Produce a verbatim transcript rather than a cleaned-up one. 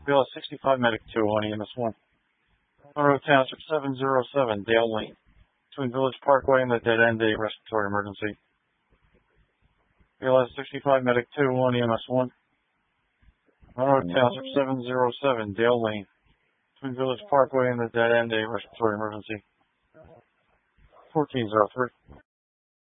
B L S sixty-five Medic two oh one E M S one. Monroe Township seven zero seven, Dale Lane. Twin Village Parkway and the Dead End, a respiratory emergency. B L S sixty-five Medic two oh one E M S one. Monroe Township seven zero seven, Dale Lane. Twin Village Parkway and the Dead End, a respiratory emergency. fourteen oh three.